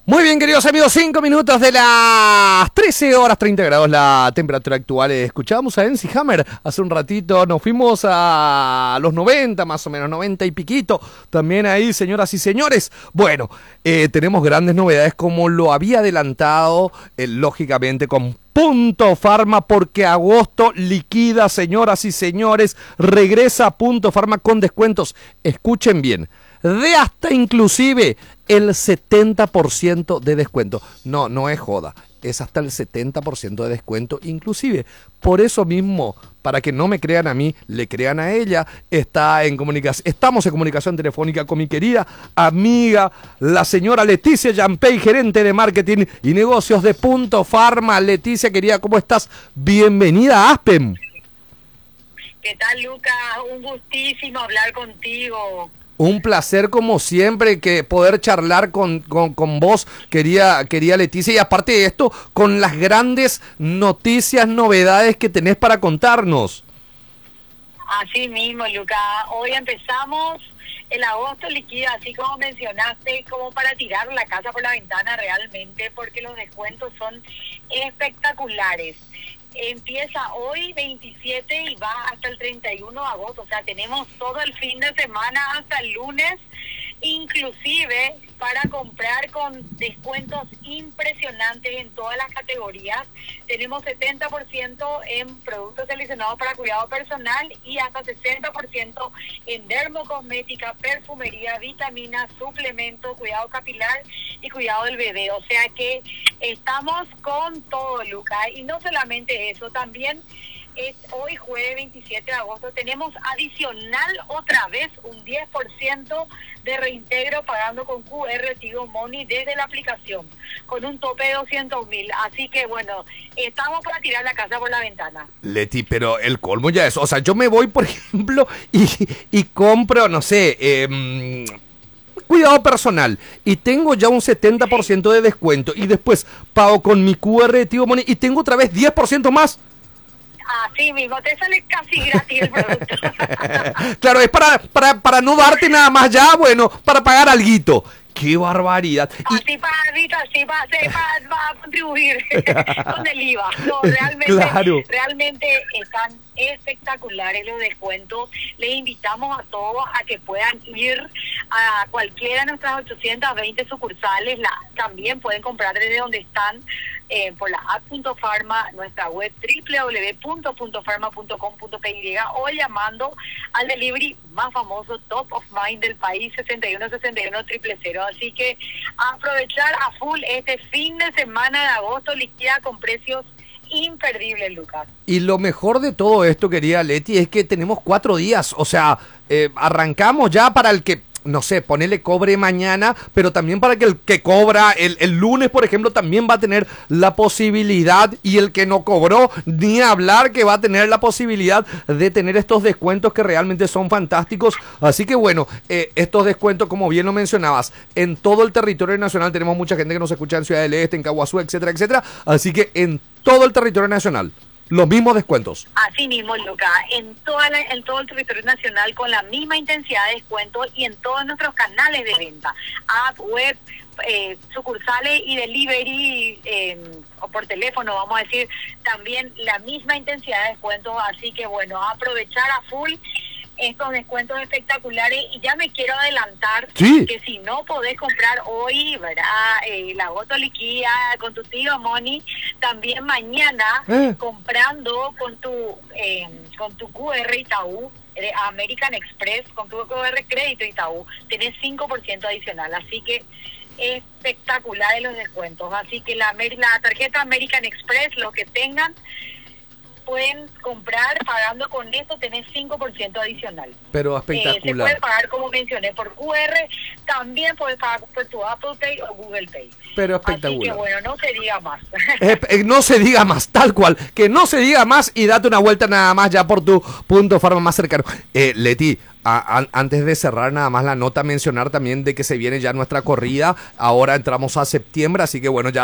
Muy bien, queridos amigos, 5 minutos de las 13 horas 30 grados la temperatura actual. Escuchábamos a MC Hammer hace un ratito, nos fuimos a los 90 más o menos, 90 y piquito. También ahí, señoras y señores. Bueno, tenemos grandes novedades como lo había adelantado, lógicamente con Punto Pharma, porque agosto liquida, señoras y señores. Regresa a Punto Pharma con descuentos. Escuchen bien. De hasta inclusive el 70% de descuento. No, no es joda. Es hasta el 70% de descuento inclusive. Por eso mismo, para que no me crean a mí, le crean a ella, estamos en comunicación telefónica con mi querida amiga, la señora Leticia Yampey, gerente de marketing y negocios de Punto Pharma. Leticia, querida, ¿cómo estás? Bienvenida a Aspen. ¿Qué tal, Lucas? Un gustísimo hablar contigo. Un placer como siempre que poder charlar con vos, quería Leticia, y aparte de esto, con las grandes noticias, novedades que tenés para contarnos. Así mismo, Lucas. Hoy empezamos el agosto liquida, así como mencionaste, como para tirar la casa por la ventana realmente, porque los descuentos son espectaculares. Empieza hoy 27 y va hasta el 31 de agosto, o sea, tenemos todo el fin de semana hasta el lunes, inclusive para comprar con descuentos impresionantes en todas las categorías. Tenemos 70% en productos seleccionados para cuidado personal y hasta 60% en dermocosmética, perfumería, vitaminas, suplementos, cuidado capilar y cuidado del bebé. O sea que estamos con todo, Lucas. Y no solamente eso, también hoy jueves 27 de agosto tenemos adicional otra vez un 10% de reintegro pagando con QR Tigo Money desde la aplicación, con un tope de 200.000. Así que bueno, estamos para tirar la casa por la ventana. Leti, pero el colmo ya es, o sea, yo me voy, por ejemplo, y compro, no sé, cuidado personal, y tengo ya un 70% de descuento, y después pago con mi QR Tigo Money, y tengo otra vez 10% más. Así mismo, te sale casi gratis el producto. Claro, es para no darte nada más ya, bueno, para pagar alguito. ¡Qué barbaridad! Así va a contribuir con el IVA. No, realmente, claro. Realmente están espectaculares los descuentos. Les invitamos a todos a que puedan ir a cualquiera de nuestras 820 sucursales. También pueden comprar desde donde están, por la app Punto Pharma, nuestra web www.puntopharma.com.py o llamando al delivery más famoso, top of mind del país, 6161-000. Así que aprovechar a full este fin de semana de agosto, liquida con precios imperdibles, Lucas. Y lo mejor de todo esto, querida Leti, es que tenemos 4 días, o sea, arrancamos ya para el que, no sé, ponele cobre mañana, pero también para que el que cobra el lunes, por ejemplo, también va a tener la posibilidad, y el que no cobró, ni hablar, que va a tener la posibilidad de tener estos descuentos que realmente son fantásticos. Así que bueno, estos descuentos, como bien lo mencionabas, en todo el territorio nacional. Tenemos mucha gente que nos escucha en Ciudad del Este, en Caguazú, etcétera, etcétera. Así que en todo el territorio nacional, los mismos descuentos. Así mismo, Lucas, en todo el territorio nacional con la misma intensidad de descuento y en todos nuestros canales de venta, app, web, sucursales y delivery, o por teléfono, vamos a decir, también la misma intensidad de descuento. Así que bueno, aprovechar a full estos descuentos espectaculares. Y ya me quiero adelantar, sí, que si no podés comprar hoy, ¿verdad? La agosto liquida con tu Tigo Money, también mañana comprando con tu QR Itaú, American Express, con tu QR Crédito Itaú, tenés 5% adicional. Así que espectaculares los descuentos. Así que la tarjeta American Express, los que tengan, pueden comprar pagando con eso, tenés 5% adicional. Pero espectacular. Se puede pagar, como mencioné, por QR, también puedes pagar por tu Apple Pay o Google Pay. Pero espectacular. Así que bueno, no se diga más. No se diga más, tal cual, que no se diga más, y date una vuelta nada más ya por tu Punto Pharma más cercano. Leti, antes de cerrar nada más la nota, mencionar también de que se viene ya nuestra corrida. Ahora entramos a septiembre, así que bueno, ya